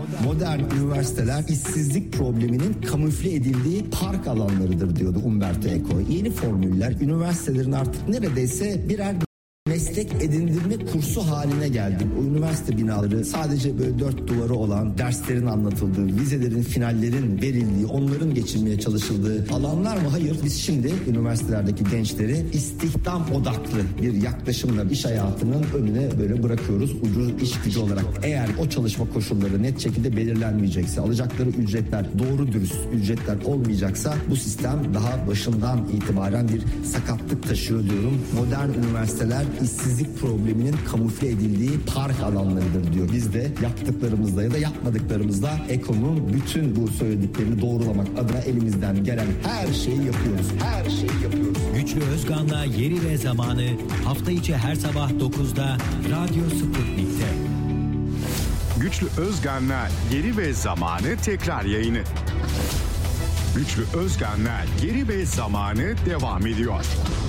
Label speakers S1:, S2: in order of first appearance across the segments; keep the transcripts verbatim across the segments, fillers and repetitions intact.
S1: Modern üniversiteler işsizlik probleminin kamufle edildiği park alanlarıdır diyordu Umberto Eco. Yeni formüller üniversitelerin artık neredeyse birer meslek edindirme kursu haline geldi. O üniversite binaları sadece böyle dört duvarı olan, derslerin anlatıldığı, vizelerin, finallerin verildiği, onların geçirmeye çalışıldığı alanlar mı? Hayır. Biz şimdi üniversitelerdeki gençleri istihdam odaklı bir yaklaşımla iş hayatının önüne böyle bırakıyoruz. Ucuz iş gücü olarak. Eğer o çalışma koşulları net şekilde belirlenmeyecekse, alacakları ücretler doğru dürüst ücretler olmayacaksa bu sistem daha başından itibaren bir sakatlık taşıyor diyorum. Modern üniversiteler işsizlik probleminin kamufle edildiği park alanlarıdır diyor. Biz de yaptıklarımızda ya da yapmadıklarımızda Eco'nun bütün bu söylediklerini doğrulamak adına elimizden gelen her şeyi yapıyoruz. Her şeyi yapıyoruz.
S2: Güçlü Özkan'la Yeri ve Zamanı hafta içi her sabah dokuzda Radyo Sputnik'te.
S3: Güçlü Özkan'la Yeri ve Zamanı tekrar yayını. Güçlü Özkan'la Yeri ve Zamanı devam ediyor.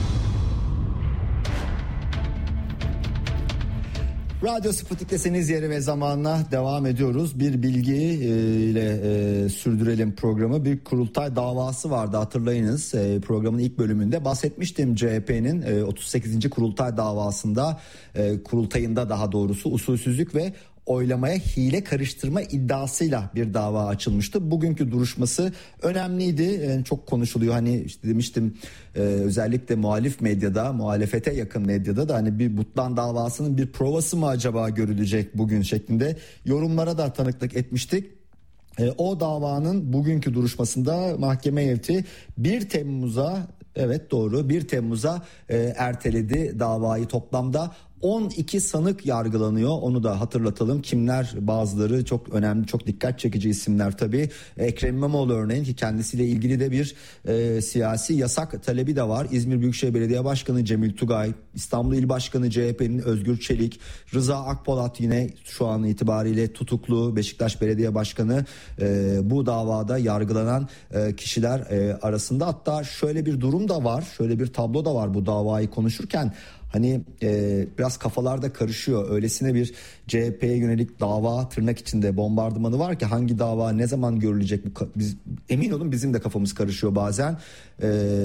S1: Radyo Sputnik'tesiniz, Yeri ve Zaman'la devam ediyoruz. Bir bilgi e, ile e, sürdürelim programı. Bir kurultay davası vardı, hatırlayınız. E, programın ilk bölümünde bahsetmiştim. C H P'nin e, otuz sekizinci kurultay davasında, e, kurultayında daha doğrusu usulsüzlük ve oylamaya hile karıştırma iddiasıyla bir dava açılmıştı. Bugünkü duruşması önemliydi. Yani çok konuşuluyor. Hani işte demiştim e, özellikle muhalif medyada, muhalefete yakın medyada da hani bir Butlan davasının bir provası mı acaba görülecek bugün şeklinde yorumlara da tanıklık etmiştik. E, o davanın bugünkü duruşmasında mahkeme heyeti bir Temmuz'a, evet doğru, bir Temmuz'a e, erteledi davayı. Toplamda on iki sanık yargılanıyor. Onu da hatırlatalım. Kimler? Bazıları çok önemli, çok dikkat çekici isimler tabii. Ekrem İmamoğlu örneğin, ki kendisiyle ilgili de bir e, siyasi yasak talebi de var. İzmir Büyükşehir Belediye Başkanı Cemil Tugay, İstanbul İl Başkanı C H P'nin Özgür Çelik, Rıza Akpolat yine şu an itibariyle tutuklu, Beşiktaş Belediye Başkanı e, bu davada yargılanan e, kişiler e, arasında. Hatta şöyle bir durum da var, şöyle bir tablo da var bu davayı konuşurken. Hani e, biraz kafalarda karışıyor. Öylesine bir C H P'ye yönelik dava tırnak içinde bombardımanı var ki hangi dava ne zaman görülecek? Biz, emin olun bizim de kafamız karışıyor bazen. E,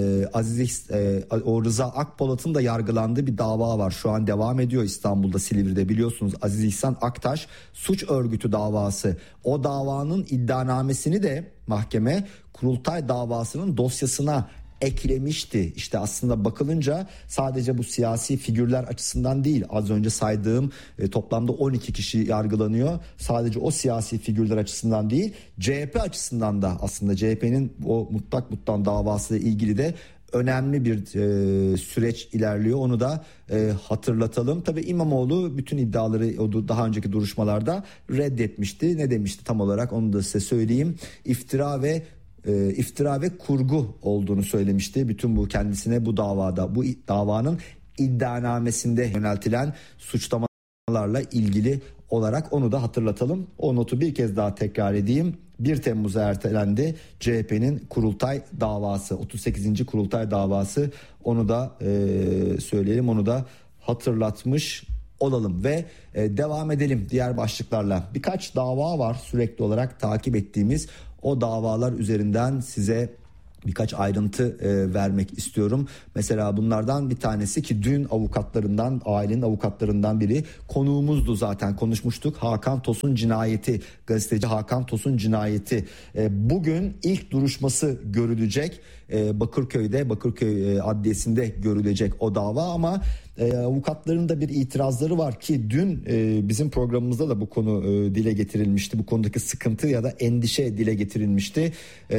S1: Aziz e, o Rıza Akpolat'ın da yargılandığı bir dava var. Şu an devam ediyor İstanbul'da, Silivri'de, biliyorsunuz. Aziz İhsan Aktaş suç örgütü davası. O davanın iddianamesini de mahkeme kurultay davasının dosyasına eklemişti. İşte aslında bakılınca sadece bu siyasi figürler açısından değil, az önce saydığım e, toplamda on iki kişi yargılanıyor. Sadece o siyasi figürler açısından değil, C H P açısından da aslında C H P'nin o mutlak Butlan davası ile ilgili de önemli bir e, süreç ilerliyor. Onu da e, hatırlatalım. Tabii İmamoğlu bütün iddiaları o daha önceki duruşmalarda reddetmişti. Ne demişti tam olarak onu da size söyleyeyim. İftira ve E, iftira ve kurgu olduğunu söylemişti. Bütün bu kendisine bu davada, bu davanın iddianamesinde yöneltilen suçlamalarla ilgili olarak onu da hatırlatalım. O notu bir kez daha tekrar edeyim. bir Temmuz'a ertelendi C H P'nin kurultay davası, otuz sekizinci kurultay davası. Onu da e, söyleyelim, onu da hatırlatmış olalım ve e, devam edelim diğer başlıklarla. Birkaç dava var sürekli olarak takip ettiğimiz. O davalar üzerinden size birkaç ayrıntı e, vermek istiyorum. Mesela bunlardan bir tanesi, ki dün avukatlarından, ailenin avukatlarından biri konuğumuzdu, zaten konuşmuştuk. Hakan Tosun cinayeti, gazeteci Hakan Tosun cinayeti. E, bugün ilk duruşması görülecek. E, Bakırköy'de, Bakırköy e, Adliyesi'nde görülecek o dava ama e, avukatların da bir itirazları var ki dün e, bizim programımızda da bu konu e, dile getirilmişti. Bu konudaki sıkıntı ya da endişe dile getirilmişti.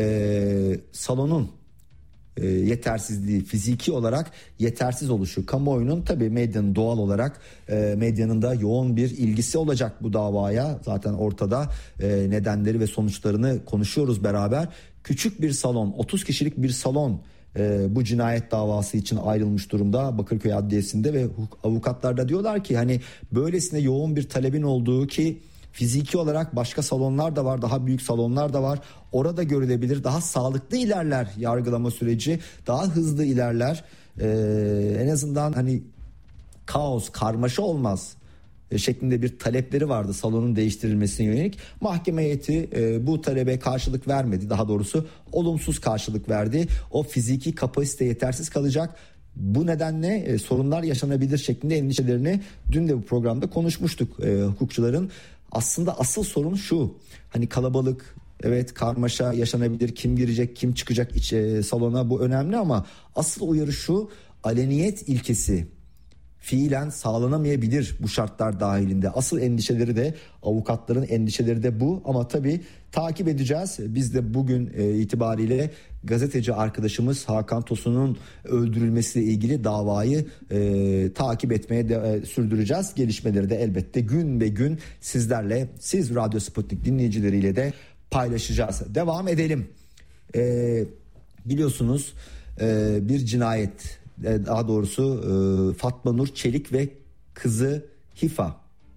S1: E, salonun e, yetersizliği, fiziki olarak yetersiz oluşu, kamuoyunun, tabii medyanın doğal olarak e, medyanın da yoğun bir ilgisi olacak bu davaya. Zaten ortada e, nedenleri ve sonuçlarını konuşuyoruz beraber. Küçük bir salon, otuz kişilik bir salon e, bu cinayet davası için ayrılmış durumda Bakırköy Adliyesi'nde ve avukatlar da diyorlar ki hani böylesine yoğun bir talebin olduğu, ki fiziki olarak başka salonlar da var, daha büyük salonlar da var. Orada görülebilir, daha sağlıklı ilerler yargılama süreci, daha hızlı ilerler. Ee, en azından hani kaos, karmaşa olmaz. şeklinde bir talepleri vardı salonun değiştirilmesine yönelik. Mahkeme heyeti e, bu talebe karşılık vermedi. Daha doğrusu olumsuz karşılık verdi. O fiziki kapasite yetersiz kalacak. Bu nedenle e, sorunlar yaşanabilir şeklinde endişelerini dün de bu programda konuşmuştuk e, hukukçuların. Aslında asıl sorun şu: hani kalabalık, evet, karmaşa yaşanabilir, kim girecek kim çıkacak iç, e, salona, bu önemli, ama asıl uyarı şu: aleniyet ilkesi fiilen sağlanamayabilir bu şartlar dahilinde. Asıl endişeleri de, avukatların endişeleri de bu, ama tabii takip edeceğiz. Biz de bugün e, itibariyle gazeteci arkadaşımız Hakan Tosun'un öldürülmesiyle ilgili davayı e, takip etmeye de, e, sürdüreceğiz. Gelişmeleri de elbette gün be gün sizlerle, siz Radyo Sputnik dinleyicileriyle de paylaşacağız. Devam edelim. E, biliyorsunuz e, bir cinayet, daha doğrusu Fatma Nur Çelik ve kızı Hifa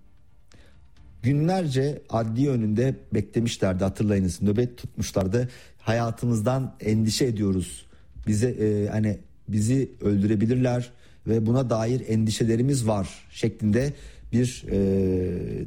S1: günlerce adliye önünde beklemişlerdi, hatırlayınız, nöbet tutmuşlardı. Hayatımızdan endişe ediyoruz, bize e, hani bizi öldürebilirler ve buna dair endişelerimiz var şeklinde bir e,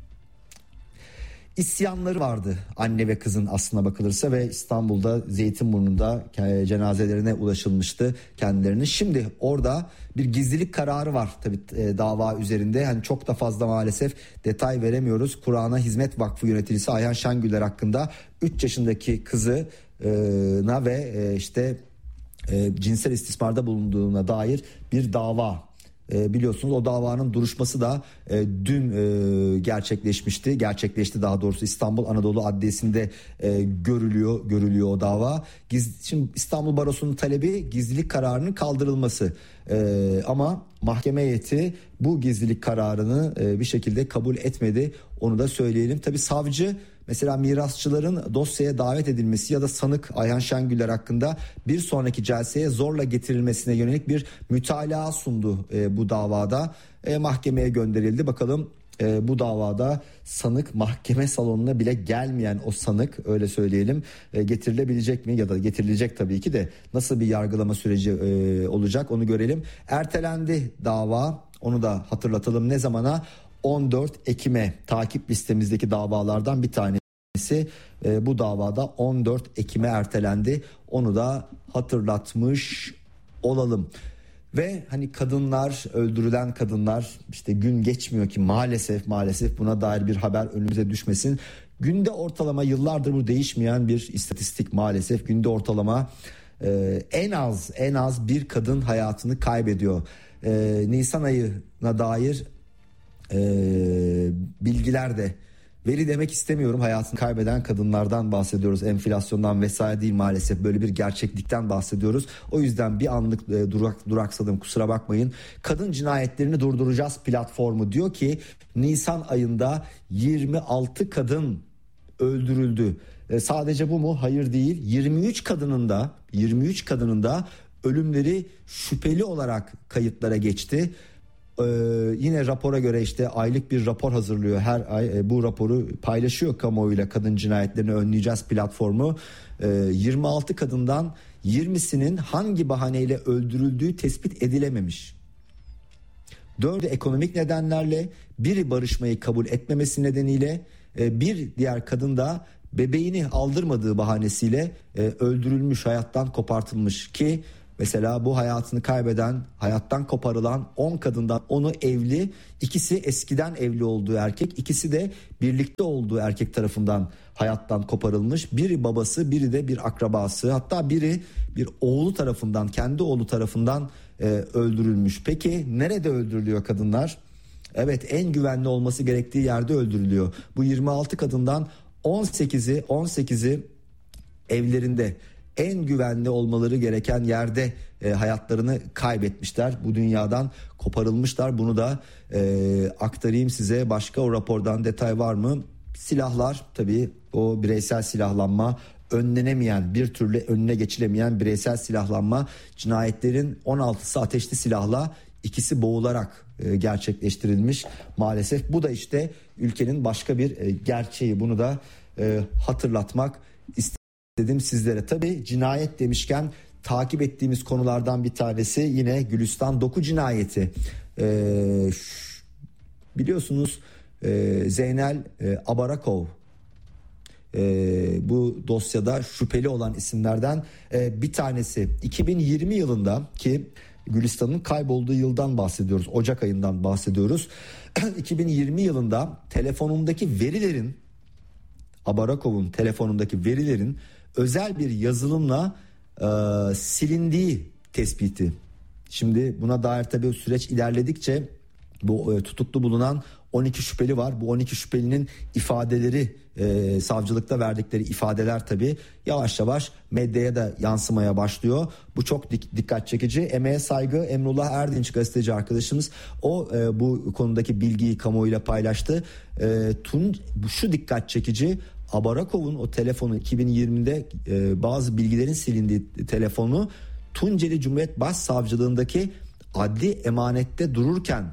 S1: İsyanları vardı anne ve kızın, aslına bakılırsa, ve İstanbul'da Zeytinburnu'nda cenazelerine ulaşılmıştı kendilerinin. Şimdi orada bir gizlilik kararı var tabii e, dava üzerinde. Hani çok da fazla maalesef detay veremiyoruz. Kur'an'a Hizmet Vakfı yöneticisi Ayhan Şengüller hakkında üç yaşındaki kızına ve e, işte e, cinsel istismarda bulunduğuna dair bir dava. E, biliyorsunuz o davanın duruşması da e, dün e, gerçekleşmişti. Gerçekleşti daha doğrusu, İstanbul Anadolu Adliyesi'nde e, görülüyor görülüyor o dava. Giz, şimdi İstanbul Barosu'nun talebi gizlilik kararının kaldırılması. E, ama mahkeme heyeti bu gizlilik kararını e, bir şekilde kabul etmedi. Onu da söyleyelim. Tabii savcı mesela mirasçıların dosyaya davet edilmesi ya da sanık Ayhan Şengüller hakkında bir sonraki celseye zorla getirilmesine yönelik bir mütalaa sundu e, bu davada. E, mahkemeye gönderildi. Bakalım e, bu davada sanık, mahkeme salonuna bile gelmeyen o sanık, öyle söyleyelim, e, getirilebilecek mi, ya da getirilecek tabii ki de nasıl bir yargılama süreci e, olacak onu görelim. Ertelendi dava, onu da hatırlatalım. Ne zamana? on dört Ekim'e, takip listemizdeki davalardan bir tanesi. E, bu davada on dört Ekim'e ertelendi. Onu da hatırlatmış olalım. Ve hani kadınlar, öldürülen kadınlar, işte gün geçmiyor ki maalesef maalesef buna dair bir haber önümüze düşmesin. Günde ortalama, yıllardır bu değişmeyen bir istatistik maalesef, günde ortalama e, en az en az bir kadın hayatını kaybediyor. E, Nisan ayına dair Ee, bilgiler de, veri demek istemiyorum, hayatını kaybeden kadınlardan bahsediyoruz, enflasyondan vesaire değil, maalesef böyle bir gerçeklikten bahsediyoruz. O yüzden bir anlık e, durak, duraksadım, kusura bakmayın. Kadın cinayetlerini durduracağız platformu diyor ki Nisan ayında yirmi altı kadın öldürüldü. E, sadece bu mu? Hayır değil. yirmi üç kadının da yirmi üç kadının da ölümleri şüpheli olarak kayıtlara geçti. Ee, yine rapora göre işte aylık bir rapor hazırlıyor her ay, e, bu raporu paylaşıyor kamuoyuyla, kadın cinayetlerini önleyeceğiz platformu. Ee, yirmi altı kadından yirmisinin hangi bahaneyle öldürüldüğü tespit edilememiş. Dördü ekonomik nedenlerle, biri barışmayı kabul etmemesi nedeniyle, e, bir diğer kadın da bebeğini aldırmadığı bahanesiyle e, öldürülmüş, hayattan kopartılmış. Ki mesela bu hayatını kaybeden, hayattan koparılan on kadından onu evli, ikisi eskiden evli olduğu erkek, ikisi de birlikte olduğu erkek tarafından hayattan koparılmış. Biri babası, biri de bir akrabası, hatta biri bir oğlu tarafından, kendi oğlu tarafından e, öldürülmüş. Peki nerede öldürülüyor kadınlar? Evet, en güvenli olması gerektiği yerde öldürülüyor. Bu yirmi altı kadından on sekizi on sekizi evlerinde, en güvenli olmaları gereken yerde e, hayatlarını kaybetmişler. Bu dünyadan koparılmışlar. Bunu da e, aktarayım size. Başka o rapordan detay var mı? Silahlar, tabii o bireysel silahlanma, önlenemeyen, bir türlü önüne geçilemeyen bireysel silahlanma. Cinayetlerin on altısı ateşli silahla, ikisi boğularak e, gerçekleştirilmiş. Maalesef bu da işte ülkenin başka bir e, gerçeği. Bunu da e, hatırlatmak istedim dedim sizlere. Tabii cinayet demişken takip ettiğimiz konulardan bir tanesi yine Gülistan Doku cinayeti. Ee, biliyorsunuz e, Zeynel e, Abarakov e, bu dosyada şüpheli olan isimlerden e, bir tanesi. iki bin yirmi yılında, ki Gülistan'ın kaybolduğu yıldan bahsediyoruz, Ocak ayından bahsediyoruz. iki bin yirmi yılında telefonundaki verilerin, Abarakov'un telefonundaki verilerin özel bir yazılımla e, silindiği tespiti. Şimdi buna dair tabii süreç ilerledikçe bu e, tutuklu bulunan on iki şüpheli var. Bu on iki şüphelinin ifadeleri, e, savcılıkta verdikleri ifadeler tabii yavaş yavaş medyaya da yansımaya başlıyor. Bu çok dik, dikkat çekici. Emeğe saygı. Emrullah Erdinç gazeteci arkadaşımız, o e, bu konudaki bilgiyi kamuoyuyla paylaştı. E, Tun, bu şu dikkat çekici. Abarakov'un o telefonu, iki bin yirmide e, bazı bilgilerin silindiği telefonu Tunceli Cumhuriyet Başsavcılığındaki adli emanette dururken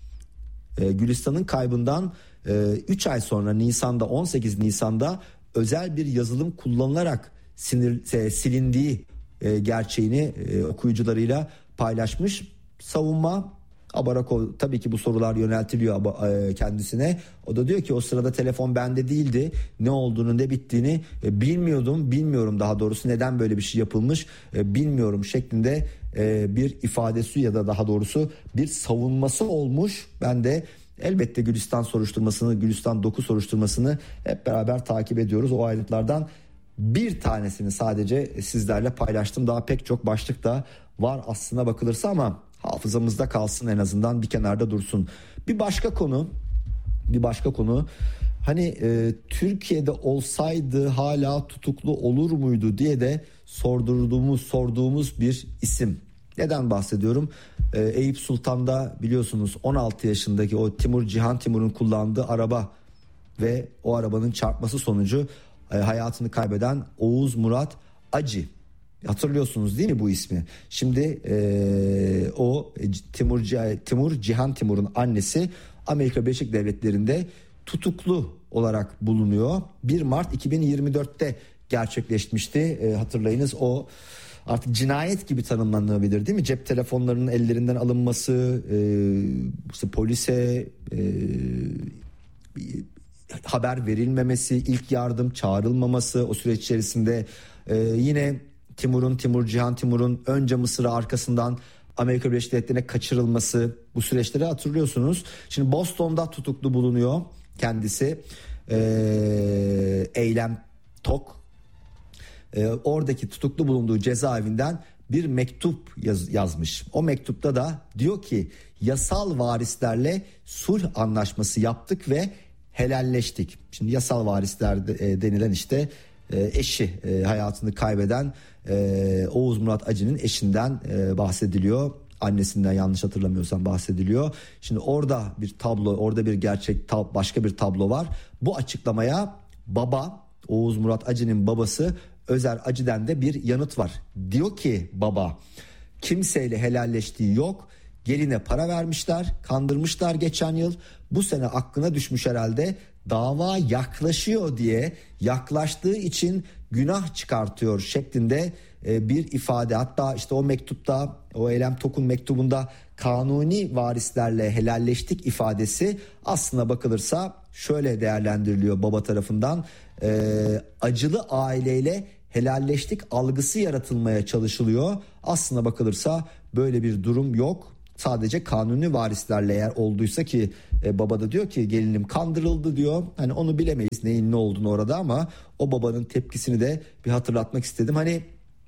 S1: e, Gülistan'ın kaybından üç ay sonra Nisan'da, on sekiz Nisan'da özel bir yazılım kullanılarak sinir, e, silindiği e, gerçeğini e, okuyucularıyla paylaşmış. Savunma, Abarakov tabii ki bu sorular yöneltiliyor e, kendisine. O da diyor ki o sırada telefon bende değildi. Ne olduğunu, ne bittiğini e, bilmiyordum. Bilmiyorum daha doğrusu neden böyle bir şey yapılmış e, bilmiyorum şeklinde e, bir ifadesi ya da daha doğrusu bir savunması olmuş. Ben de elbette Gülistan soruşturmasını, Gülistan Doku soruşturmasını hep beraber takip ediyoruz. O ayrıntılardan bir tanesini sadece sizlerle paylaştım. Daha pek çok başlık da var aslına bakılırsa ama hafızamızda kalsın, en azından bir kenarda dursun. Bir başka konu, bir başka konu. Hani e, Türkiye'de olsaydı hala tutuklu olur muydu diye de sordurduğumuz, sorduğumuz bir isim. Neden bahsediyorum? Ee, Eyüp Sultan'da biliyorsunuz on altı yaşındaki o Timur, Cihan Timur'un kullandığı araba ve o arabanın çarpması sonucu e, hayatını kaybeden Oğuz Murat Acı. Hatırlıyorsunuz değil mi bu ismi? Şimdi e, o Timur, Timur, Cihan Timur'un annesi Amerika Birleşik Devletleri'nde tutuklu olarak bulunuyor. bir Mart iki bin yirmi dörtte gerçekleşmişti. E, hatırlayınız, o artık cinayet gibi tanımlanabilir değil mi? Cep telefonlarının ellerinden alınması, e, işte polise e, haber verilmemesi, ilk yardım çağrılmaması, o süreç içerisinde e, yine Timur'un, Timur Cihan Timur'un önce Mısır'a, arkasından Amerika Birleşik Devletleri'ne kaçırılması, bu süreçleri hatırlıyorsunuz. Şimdi Boston'da tutuklu bulunuyor kendisi. E, Eylem Tok. Ee, oradaki tutuklu bulunduğu cezaevinden bir mektup yaz, yazmış. O mektupta da diyor ki yasal varislerle sulh anlaşması yaptık ve helalleştik. Şimdi yasal varisler de, e, denilen işte e, eşi, e, hayatını kaybeden e, Oğuz Murat Acı'nın eşinden e, bahsediliyor. Annesinden yanlış hatırlamıyorsam bahsediliyor. Şimdi orada bir tablo, orada bir gerçek, tab- başka bir tablo var. Bu açıklamaya baba, Oğuz Murat Acı'nın babası Özer Acı'den de bir yanıt var. Diyor ki baba, kimseyle helalleştiği yok. Geline para vermişler, kandırmışlar geçen yıl. Bu sene aklına düşmüş herhalde, dava yaklaşıyor diye, yaklaştığı için günah çıkartıyor şeklinde bir ifade. Hatta işte o mektupta, o Eylem Tok'un mektubunda kanuni varislerle helalleştik ifadesi aslına bakılırsa şöyle değerlendiriliyor baba tarafından. E, acılı aileyle helalleştik algısı yaratılmaya çalışılıyor. Aslına bakılırsa böyle bir durum yok. Sadece kanuni varislerle eğer olduysa, ki e, baba da diyor ki gelinim kandırıldı diyor. Hani onu bilemeyiz neyin ne olduğunu orada, ama o babanın tepkisini de bir hatırlatmak istedim. Hani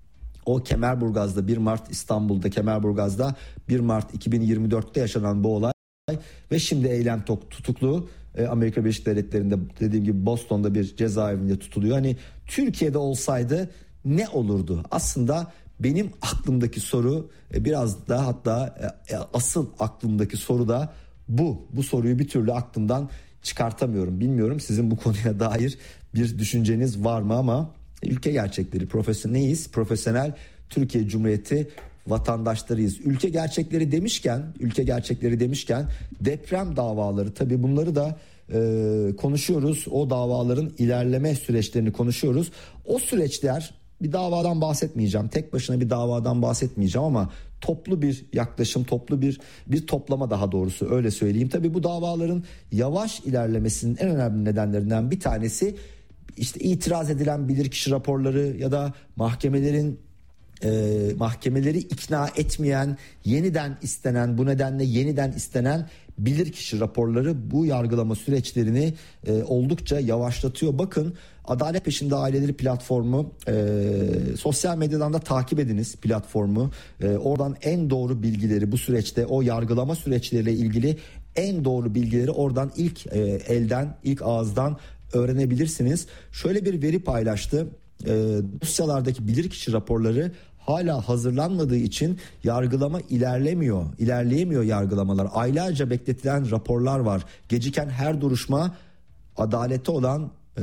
S1: o Kemerburgaz'da bir Mart, İstanbul'da Kemerburgaz'da bir Mart iki bin yirmi dörtte yaşanan bu olay ve şimdi Eylem Tok tutuklu. Amerika Birleşik Devletleri'nde, dediğim gibi Boston'da bir cezaevinde tutuluyor. Hani Türkiye'de olsaydı ne olurdu? Aslında benim aklımdaki soru biraz da, hatta asıl aklımdaki soru da bu. Bu soruyu bir türlü aklımdan çıkartamıyorum. Bilmiyorum sizin bu konuya dair bir düşünceniz var mı, ama ülke gerçekleri, profesyoneyiz, profesyonel Türkiye Cumhuriyeti vatandaşlarıyız. Ülke gerçekleri demişken, ülke gerçekleri demişken deprem davaları, tabii bunları da e, konuşuyoruz. O davaların ilerleme süreçlerini konuşuyoruz. O süreçler bir davadan bahsetmeyeceğim. Tek başına bir davadan bahsetmeyeceğim ama toplu bir yaklaşım, toplu bir bir toplama, daha doğrusu öyle söyleyeyim. Tabii bu davaların yavaş ilerlemesinin en önemli nedenlerinden bir tanesi işte itiraz edilen bilirkişi raporları ya da mahkemelerin e, mahkemeleri ikna etmeyen, yeniden istenen, bu nedenle yeniden istenen bilirkişi raporları bu yargılama süreçlerini e, oldukça yavaşlatıyor. Bakın, Adalet Peşinde Aileleri platformu, e, sosyal medyadan da takip ediniz platformu. E, oradan en doğru bilgileri, bu süreçte o yargılama süreçleriyle ilgili en doğru bilgileri oradan ilk e, elden, ilk ağızdan öğrenebilirsiniz. Şöyle bir veri paylaştı. E, dosyalardaki bilirkişi raporları hala hazırlanmadığı için yargılama ilerlemiyor. İlerleyemiyor yargılamalar. Aylarca bekletilen raporlar var. Geciken her duruşma adalete olan e,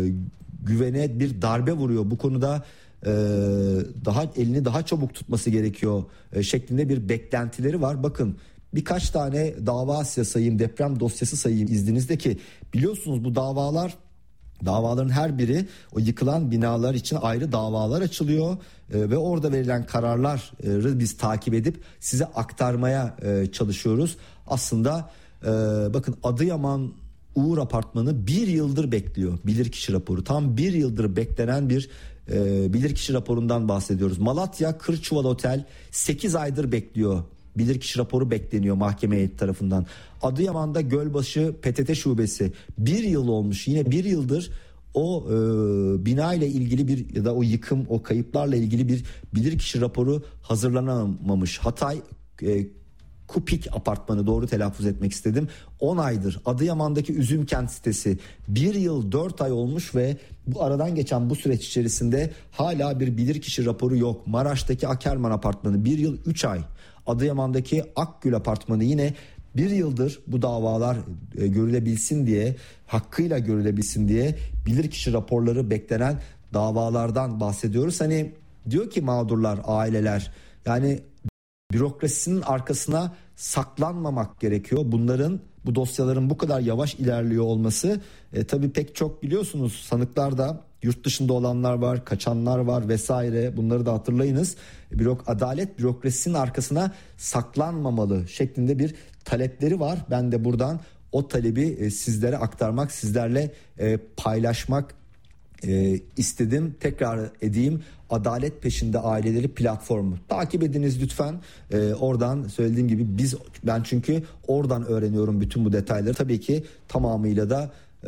S1: güvene bir darbe vuruyor. Bu konuda e, daha elini daha çabuk tutması gerekiyor e, şeklinde bir beklentileri var. Bakın, birkaç tane dava size sayayım, deprem dosyası sayayım izninizde, ki biliyorsunuz bu davalar Davaların her biri, o yıkılan binalar için ayrı davalar açılıyor e, ve orada verilen kararları biz takip edip size aktarmaya e, çalışıyoruz. Aslında e, bakın, Adıyaman Uğur Apartmanı bir yıldır bekliyor bilirkişi raporu. Tam bir yıldır beklenen bir e, bilirkişi raporundan bahsediyoruz. Malatya Kırçuval Otel sekiz aydır bekliyor. Bilirkişi raporu bekleniyor mahkeme heyeti tarafından. Adıyaman'da Gölbaşı P T T Şubesi bir yıl olmuş. Yine bir yıldır o e, bina ile ilgili bir ya da o yıkım, o kayıplarla ilgili bir bilirkişi raporu hazırlanamamış. Hatay e, Kupik Apartmanı, doğru telaffuz etmek istedim, on aydır. Adıyaman'daki Üzümkent sitesi bir yıl dört ay olmuş ve bu aradan geçen bu süreç içerisinde hala bir bilirkişi raporu yok. Maraş'taki Akerman Apartmanı bir yıl üç ay. Adıyaman'daki Akgül Apartmanı yine bir yıldır bu davalar e, görülebilsin diye, hakkıyla görülebilsin diye bilirkişi raporları beklenen davalardan bahsediyoruz. Hani diyor ki mağdurlar, aileler, yani bürokrasinin arkasına saklanmamak gerekiyor. Bunların, bu dosyaların bu kadar yavaş ilerliyor olması e, tabii pek çok biliyorsunuz sanıklar da yurt dışında olanlar var, kaçanlar var vesaire, bunları da hatırlayınız. Bürok, adalet bürokrasinin arkasına saklanmamalı şeklinde bir talepleri var. Ben de buradan o talebi e, sizlere aktarmak, sizlerle e, paylaşmak e, istedim. Tekrar edeyim, Adalet Peşinde Aileleri platformu takip ediniz lütfen. E, oradan söylediğim gibi biz, ben çünkü oradan öğreniyorum bütün bu detayları. Tabii ki tamamıyla da e,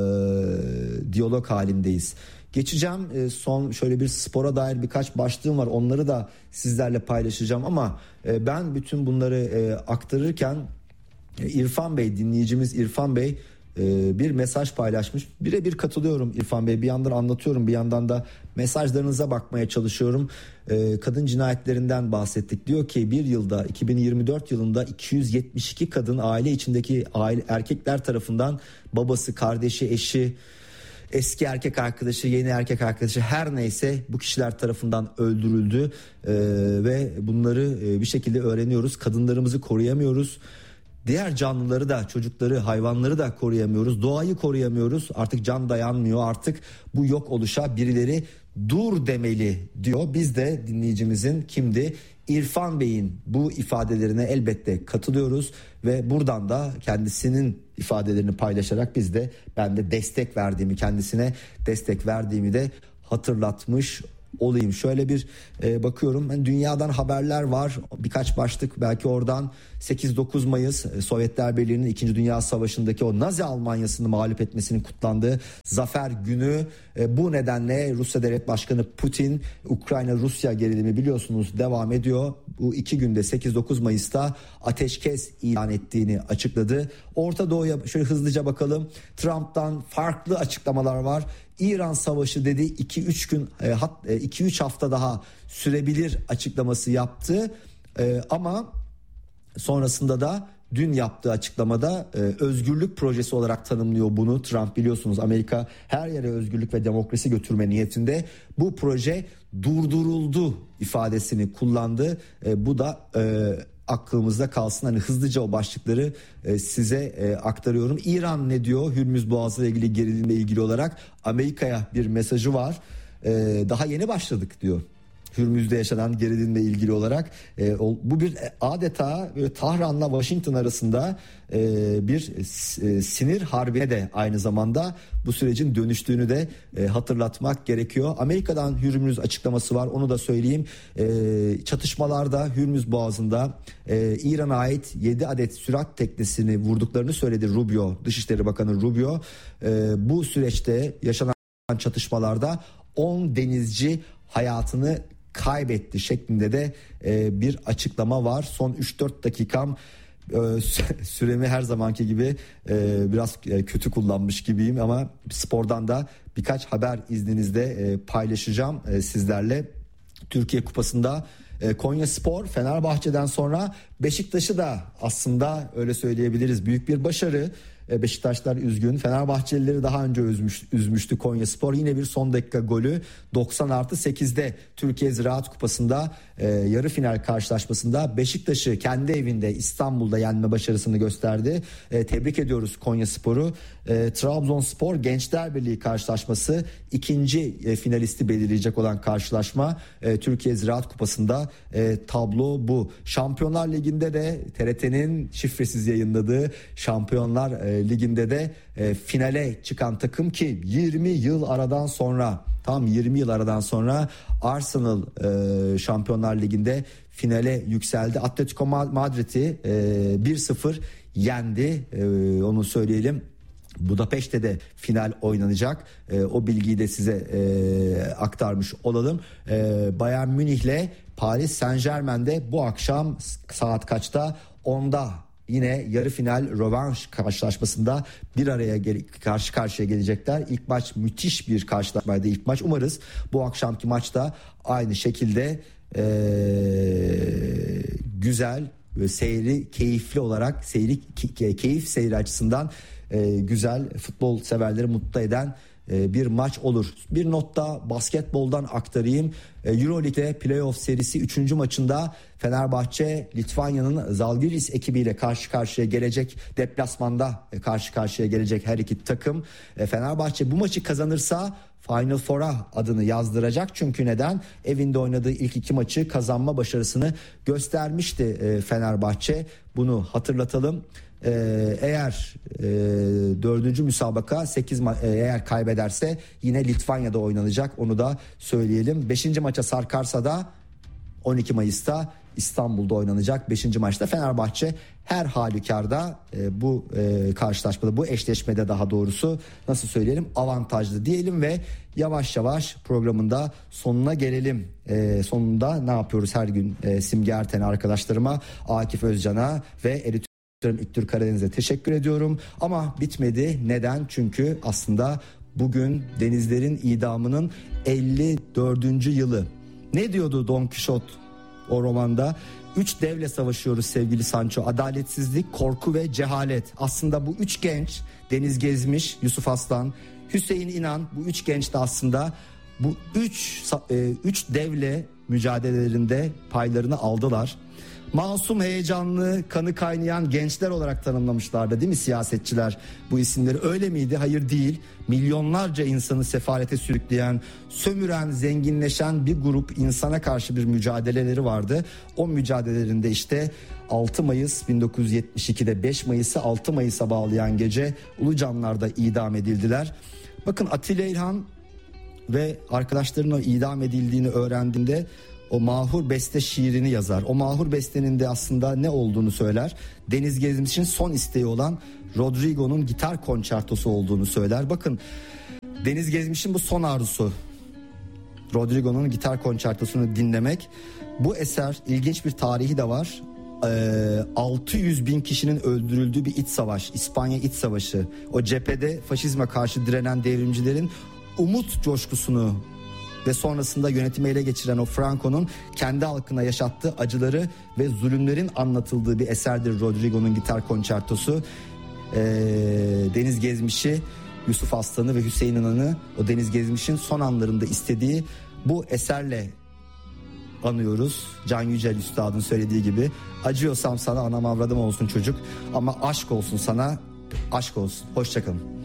S1: diyalog halindeyiz. Geçeceğim e, son şöyle bir spora dair birkaç başlığım var, onları da sizlerle paylaşacağım ama e, ben bütün bunları e, aktarırken e, İrfan Bey, dinleyicimiz İrfan Bey e, bir mesaj paylaşmış. Birebir katılıyorum İrfan Bey, bir yandan anlatıyorum, bir yandan da mesajlarınıza bakmaya çalışıyorum. E, kadın cinayetlerinden bahsettik. Diyor ki bir yılda, iki bin yirmi dört yılında iki yüz yetmiş iki kadın aile içindeki aile, erkekler tarafından, babası, kardeşi, eşi, eski erkek arkadaşı, yeni erkek arkadaşı, her neyse bu kişiler tarafından öldürüldü ee, ve bunları e, bir şekilde öğreniyoruz. Kadınlarımızı koruyamıyoruz. Diğer canlıları da, çocukları, hayvanları da koruyamıyoruz. Doğayı koruyamıyoruz. Artık can dayanmıyor. Artık bu yok oluşa birileri dur demeli diyor. Biz de dinleyicimizin, kimdi? İrfan Bey'in bu ifadelerine elbette katılıyoruz ve buradan da kendisinin ifadelerini paylaşarak biz de, ben de destek verdiğimi, kendisine destek verdiğimi de hatırlatmış olayım. Şöyle bir e, bakıyorum, yani dünyadan haberler var, birkaç başlık belki oradan. sekiz dokuz Mayıs e, Sovyetler Birliği'nin ikinci. Dünya Savaşı'ndaki o Nazi Almanyası'nı mağlup etmesinin kutlandığı Zafer Günü. E, bu nedenle Rusya Devlet Başkanı Putin, Ukrayna-Rusya gerilimi biliyorsunuz devam ediyor. Bu iki günde sekiz dokuz Mayıs'ta ateşkes ilan ettiğini açıkladı. Orta Doğu'ya şöyle hızlıca bakalım. Trump'tan farklı açıklamalar var. İran Savaşı dedi, iki üç gün iki üç hafta daha sürebilir açıklaması yaptı. E, ama sonrasında da dün yaptığı açıklamada e, özgürlük projesi olarak tanımlıyor bunu. Trump biliyorsunuz Amerika her yere özgürlük ve demokrasi götürme niyetinde. Bu proje durduruldu ifadesini kullandı. E, bu da e, aklımızda kalsın. Hani hızlıca o başlıkları e, size e, aktarıyorum. İran ne diyor? Hürmüz Boğazı ile ilgili gerilimle ilgili olarak Amerika'ya bir mesajı var. e, daha yeni başladık diyor. Hürmüz'de yaşanan gerilimle ilgili olarak e, o, bu bir adeta böyle Tahran'la Washington arasında e, bir e, sinir harbine de aynı zamanda bu sürecin dönüştüğünü de e, hatırlatmak gerekiyor. Amerika'dan Hürmüz açıklaması var, onu da söyleyeyim. E, çatışmalarda Hürmüz Boğazı'nda e, İran'a ait yedi adet sürat teknesini vurduklarını söyledi Rubio, Dışişleri Bakanı Rubio. E, bu süreçte yaşanan çatışmalarda on denizci hayatını kaybetti şeklinde de e, bir açıklama var. Son üç dört dakikam e, süremi her zamanki gibi e, biraz e, kötü kullanmış gibiyim ama spordan da birkaç haber izninizle e, paylaşacağım e, sizlerle. Türkiye Kupası'nda e, Konyaspor Fenerbahçe'den sonra Beşiktaş'ı da aslında öyle söyleyebiliriz büyük bir başarı. Beşiktaşlar üzgün. Fenerbahçelileri daha önce üzmüş, üzmüştü Konyaspor. Yine bir son dakika golü doksan artı sekizde Türkiye Ziraat Kupası'nda e, yarı final karşılaşmasında Beşiktaş'ı kendi evinde İstanbul'da yenme başarısını gösterdi. E, tebrik ediyoruz Konyaspor'u. E, Trabzonspor Gençler Birliği karşılaşması ikinci e, finalisti belirleyecek olan karşılaşma. E, Türkiye Ziraat Kupası'nda e, tablo bu. Şampiyonlar Ligi'nde de T R T'nin şifresiz yayınladığı Şampiyonlar e, Ligi'nde de e, finale çıkan takım ki yirmi yıl aradan sonra tam yirmi yıl aradan sonra Arsenal e, Şampiyonlar Ligi'nde finale yükseldi. Atletico Madrid'i e, bir sıfır yendi, e, onu söyleyelim. Budapeşte de final oynanacak. E, o bilgiyi de size e, aktarmış olalım. E, Bayern Münih'le Paris Saint-Germain'de bu akşam saat kaçta? onda yine yarı final rövanş karşılaşmasında bir araya gel- karşı karşıya gelecekler. İlk maç müthiş bir karşılaşmaydı ilk maç. Umarız bu akşamki maçta aynı şekilde ee, güzel, seyri keyifli olarak seyri ke- keyif seyri açısından e, güzel, futbol severleri mutlu eden bir maç olur. Bir notta basketboldan aktarayım. Euroleague'de playoff serisi üçüncü maçında Fenerbahçe Litvanya'nın Zalgiris ekibiyle karşı karşıya gelecek. Deplasmanda karşı karşıya gelecek her iki takım. Fenerbahçe bu maçı kazanırsa Final Four'a adını yazdıracak. Çünkü neden? Evinde oynadığı ilk iki maçı kazanma başarısını göstermişti Fenerbahçe. Bunu hatırlatalım. Ee, eğer e, dördüncü müsabaka sekiz ma- eğer kaybederse yine Litvanya'da oynanacak, onu da söyleyelim. Beşinci maça sarkarsa da on iki Mayıs'ta İstanbul'da oynanacak beşinci maçta. Fenerbahçe her halükarda e, bu e, karşılaşmada, bu eşleşmede daha doğrusu nasıl söyleyelim, avantajlı diyelim ve yavaş yavaş programında sonuna gelelim. E, sonunda ne yapıyoruz her gün? E, Simge Erten'e, arkadaşlarıma, Akif Özcan'a ve editör İlktür Karadeniz'e teşekkür ediyorum. Ama bitmedi. Neden? Çünkü aslında bugün Denizler'in idamının elli dördüncü yılı. Ne diyordu Don Kişot o romanda? Üç devle savaşıyoruz sevgili Sancho. Adaletsizlik, korku ve cehalet. Aslında bu üç genç, Deniz Gezmiş, Yusuf Aslan, Hüseyin İnan, bu üç genç de aslında bu üç, üç devle mücadelelerinde paylarını aldılar. Masum, heyecanlı, kanı kaynayan gençler olarak tanımlamışlardı değil mi siyasetçiler bu isimleri? Öyle miydi? Hayır, değil. Milyonlarca insanı sefalete sürükleyen, sömüren, zenginleşen bir grup insana karşı bir mücadeleleri vardı. O mücadelelerinde işte altı Mayıs bin dokuz yüz yetmiş ikide beş Mayıs'ı altı Mayıs'a bağlayan gece Ulucanlar'da idam edildiler. Bakın, Atilla İlhan ve arkadaşlarının idam edildiğini öğrendiğinde o mahur beste şiirini yazar. O mahur bestenin de aslında ne olduğunu söyler. Deniz Gezmiş'in son isteği olan Rodrigo'nun gitar konçertosu olduğunu söyler. Bakın, Deniz Gezmiş'in bu son arzusu, Rodrigo'nun gitar konçertosunu dinlemek. Bu eser, ilginç bir tarihi de var. Ee, altı yüz bin kişinin öldürüldüğü bir iç savaş, İspanya İç Savaşı. O cephede faşizme karşı direnen devrimcilerin umut coşkusunu ve sonrasında yönetimi ele geçiren o Franco'nun kendi halkına yaşattığı acıları ve zulümlerin anlatıldığı bir eserdir Rodrigo'nun gitar konçertosu. Ee, Deniz Gezmiş'i, Yusuf Aslan'ı ve Hüseyin İnan'ı o Deniz Gezmiş'in son anlarında istediği bu eserle anıyoruz. Can Yücel Üstad'ın söylediği gibi, acıyorsam sana anam avradım olsun çocuk, ama aşk olsun sana, aşk olsun. Hoşçakalın.